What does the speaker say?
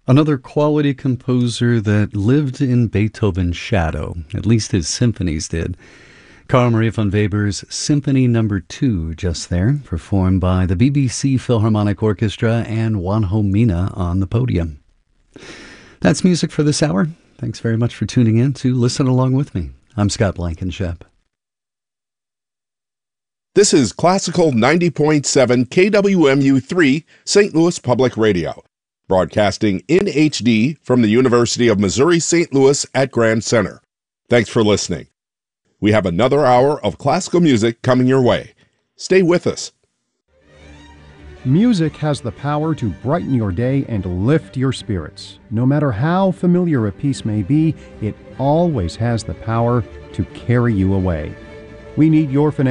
Another quality composer that lived in Beethoven's shadow, at least his symphonies did. Carl Maria von Weber's Symphony No. 2 just there, performed by the BBC Philharmonic Orchestra and Juanjo Mina on the podium. That's music for this hour. Thanks very much for tuning in to listen along with me. I'm Scott Blankenship. This is Classical 90.7 KWMU3 St. Louis Public Radio, broadcasting in HD from the University of Missouri St. Louis at Grand Center. Thanks for listening. We have another hour of classical music coming your way. Stay with us. Music has the power to brighten your day and lift your spirits. No matter how familiar a piece may be, it always has the power to carry you away. We need your financial